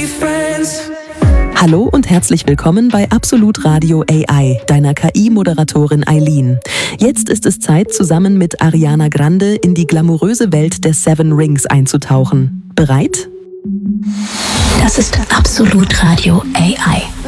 Hallo und herzlich willkommen bei Absolut Radio AI, deiner KI-Moderatorin Eileen. Jetzt ist es Zeit, zusammen mit Ariana Grande in die glamouröse Welt der Seven Rings einzutauchen. Bereit? Das ist Absolut Radio AI.